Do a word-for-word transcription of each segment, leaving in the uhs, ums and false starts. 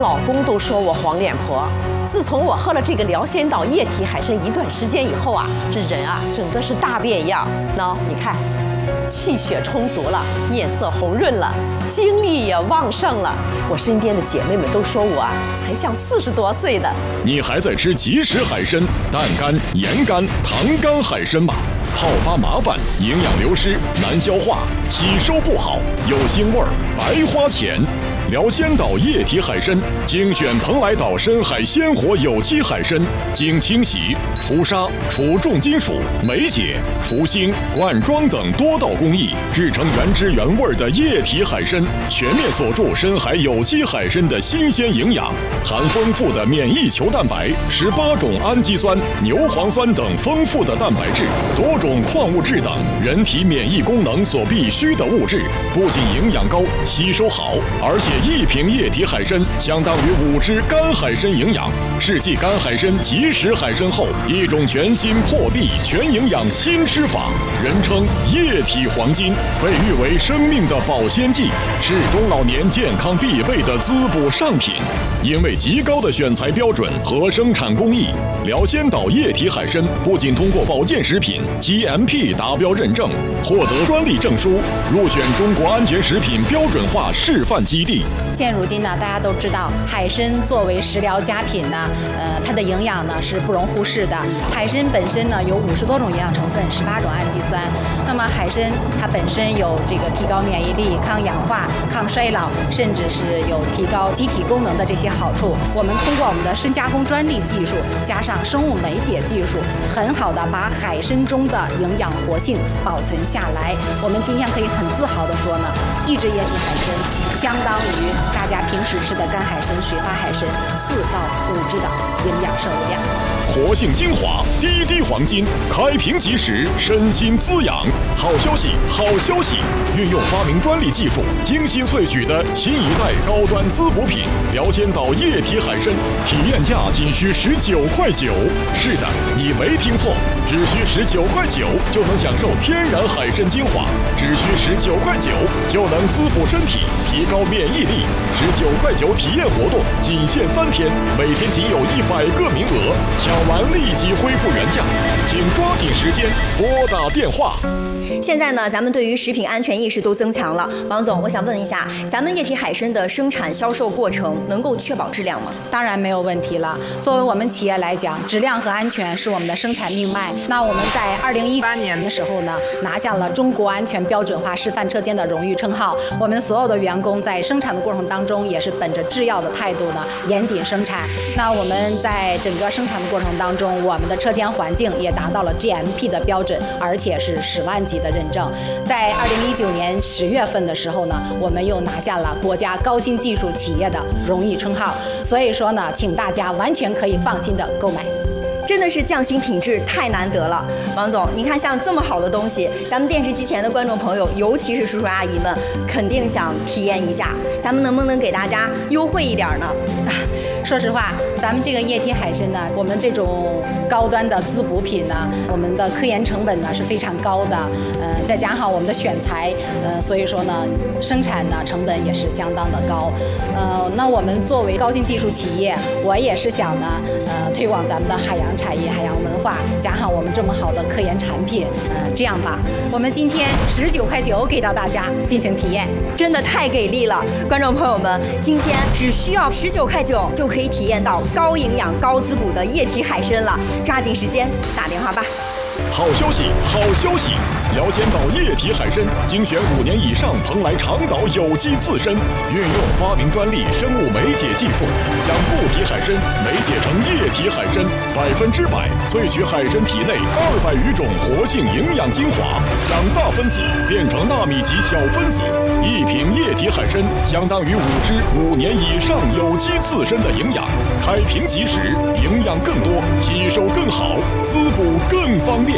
老公都说我黄脸婆。自从我喝了这个辽仙岛液体海参一段时间以后啊，这人啊整个是大变样。喏，你看，气血充足了，面色红润了，精力也旺盛了。我身边的姐妹们都说我啊，才像四十多岁的。 你还在吃即食海参、淡干、盐干、糖干海参吗？泡发麻烦，营养流失，难消化，吸收不好，有腥味儿，白花钱。辽仙岛液体海参精选蓬莱岛深海鲜活有机海参，经清洗、除沙、除重金属、酶解、除腥、灌装等多道工艺，制成原汁原味的液体海参，全面锁住深海有机海参的新鲜营养，含丰富的免疫球蛋白、十八种氨基酸、牛磺酸等丰富的蛋白质，多种矿物质等人体免疫功能所必需的物质，不仅营养高、吸收好，而且一瓶液体海参相当于五只干海参营养，是继干海参、即食海参后一种全新破壁全营养新吃法，人称液体黄金，被誉为生命的保鲜剂，是中老年健康必备的滋补上品。因为极高的选材标准和生产工艺，辽仙岛液体海参不仅通过保健食品 G M P 达标认证，获得专利证书，入选中国安全食品标准化示范基地。 现如今呢，大家都知道，海参作为食疗佳品呢，呃，它的营养呢是不容忽视的。海参本身呢有五十多种营养成分，十八种氨基酸。那么海参它本身有这个提高免疫力、抗氧化、抗衰老，甚至是有提高机体功能的这些好处。我们通过我们的深加工专利技术，加上生物酶解技术，很好的把海参中的营养活性保存下来。我们今天可以很自豪的说呢，一只液体海参相当于大家平时吃的干海参、水发海参四到五只的营养摄入量。 活性精华，滴滴黄金，开瓶即食，身心滋养。好消息，好消息！运用发明专利技术，精心萃取的新一代高端滋补品辽仙岛液体海参，体验价仅需十九块九。是的，你没听错，只需十九块九就能享受天然海参精华，只需十九块九就能滋补身体，提高免疫力。十九块九体验活动仅限三天，每天仅有一百个名额，抢完立即恢复原价，请抓紧时间拨打电话。 现在呢，咱们对于食品安全意识都增强了。王总，我想问一下，咱们液体海参的生产销售过程能够确保质量吗？ 当然没有问题了。作为我们企业来讲，质量和安全是我们的生产命脉。那我们在二零一八年的时候呢，拿下了中国安全标准化示范车间的荣誉称号。我们所有的员工在生产的过程当中，也是本着制药的态度呢，严谨生产。那我们在整个生产的过程当中，我们的车间环境也达到了 G M P 的标准，而且是十万级的认证。在二零一九年十月份的时候呢，我们又拿下了国家高新技术企业的荣誉称号。所以说呢，请大家完全可以放心的购买。 真的是匠心品质太难得了，王总，你看像这么好的东西，咱们电视机前的观众朋友，尤其是叔叔阿姨们，肯定想体验一下，咱们能不能给大家优惠一点呢？ 说实话，咱们这个液体海参呢，我们这种高端的滋补品呢，我们的科研成本呢是非常高的，呃，再加上我们的选材，呃，所以说呢，生产呢成本也是相当的高，呃，那我们作为高新技术企业，我也是想呢，呃，推广咱们的海洋产业、海洋文化，加上我们这么好的科研产品，呃，这样吧，我们今天十九块九给到大家进行体验， 真的太给力了，观众朋友们，今天只需要十九块九就可以体验到高营养、高滋补的液体海参了，抓紧时间打电话吧。 好消息，好消息！辽仙岛液体海参精选五年以上蓬莱长岛有机刺参，运用发明专利生物酶解技术，将固体海参酶解成液体海参，百分之百萃取海参体内二百余种活性营养精华，将大分子变成纳米级小分子。一瓶液体海参相当于五只五年以上有机刺参的营养，开瓶即食，营养更多，吸收更好，滋补更方便。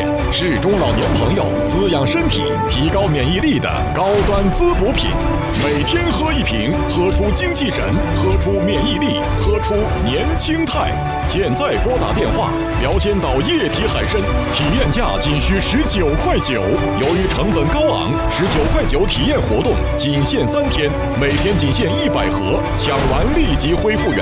现，适中老年朋友滋养身体、提高免疫力的高端滋补品。每天喝一瓶，喝出精气神，喝出免疫力，喝出年轻态。现在拨打电话，辽仙岛液体海参体验价仅需十九块九。由于成本高昂，十九块九体验活动仅限三天，每天仅限一百盒，抢完立即恢复原。